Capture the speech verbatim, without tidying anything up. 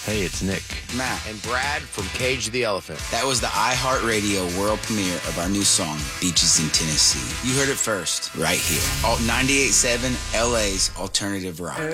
Hey, it's Nick. Matt. And Brad from Cage the Elephant. That was the iHeartRadio world premiere of our new song, Beaches in Tennessee. You heard it first, right here. Alt ninety-eight point seven, L A's Alternative Rock.